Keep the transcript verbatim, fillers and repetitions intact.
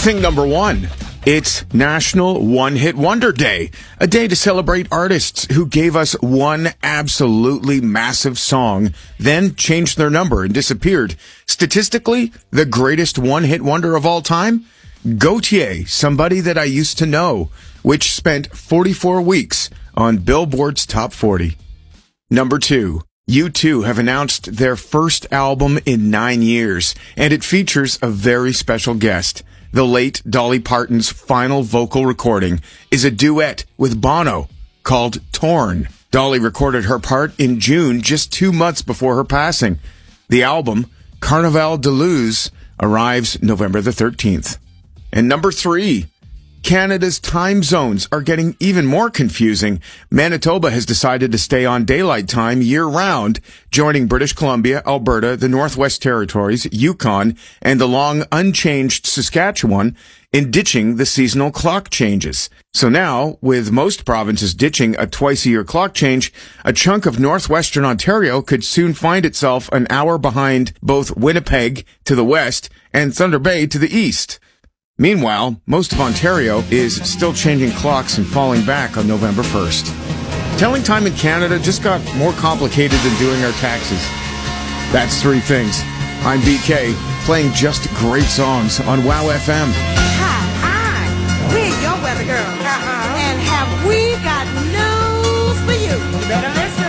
Thing number one. It's National One Hit Wonder Day, a day to celebrate artists who gave us one absolutely massive song, then changed their number and disappeared. Statistically, the greatest one-hit wonder of all time? Gautier, Somebody That I Used to Know, which spent forty-four weeks on Billboard's Top forty. Number two. U two have announced their first album in nine years, and it features a very special guest. The late Dolly Parton's final vocal recording is a duet with Bono called Torn. Dolly recorded her part in June, just two months before her passing. The album, Carnaval de Luz, arrives November the thirteenth. And number three, Canada's time zones are getting even more confusing. Manitoba has decided to stay on daylight time year-round, joining British Columbia, Alberta, the Northwest Territories, Yukon, and the long unchanged Saskatchewan in ditching the seasonal clock changes. So now, with most provinces ditching a twice-a-year clock change, a chunk of northwestern Ontario could soon find itself an hour behind both Winnipeg to the west and Thunder Bay to the east. Meanwhile, most of Ontario is still changing clocks and falling back on November first. Telling time in Canada just got more complicated than doing our taxes. That's Three Things. I'm B K, playing just great songs on WOW F M. Hi, hi. We're your weather girl. Uh-huh. And have we got news for you? You better listen.